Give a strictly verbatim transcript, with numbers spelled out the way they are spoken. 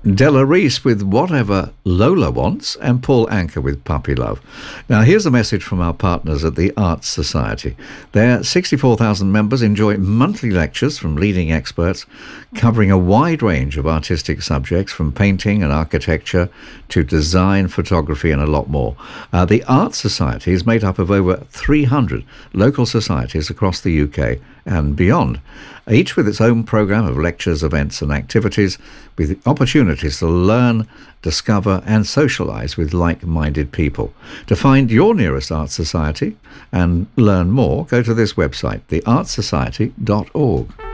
Della Reese with Whatever Lola Wants, and Paul Anker with Puppy Love. Now, here's a message from our partners at the Arts Society. Their sixty-four thousand members enjoy monthly lectures from leading experts covering a wide range of artistic subjects, from painting and architecture to design, photography, and a lot more. Uh, the Arts Society is made up of over three hundred local societies across the U K and beyond, each with its own programme of lectures, events and activities, with opportunities to learn, discover and socialise with like-minded people. To find your nearest Arts Society and learn more, go to this website, the arts society dot org.